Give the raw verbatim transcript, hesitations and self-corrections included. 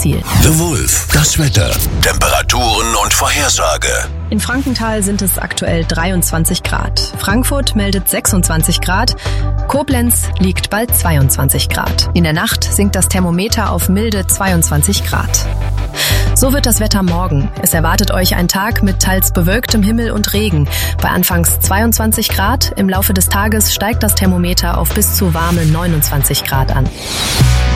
Ziel. The Wolf, das Wetter, Temperaturen und Vorhersage. In Frankenthal sind es aktuell dreiundzwanzig Grad. Frankfurt meldet sechsundzwanzig Grad. Koblenz liegt bald zweiundzwanzig Grad. In der Nacht sinkt das Thermometer auf milde zweiundzwanzig Grad. So wird das Wetter morgen. Es erwartet euch ein Tag mit teils bewölktem Himmel und Regen. Bei anfangs zweiundzwanzig Grad, im Laufe des Tages steigt das Thermometer auf bis zu warme neunundzwanzig Grad an.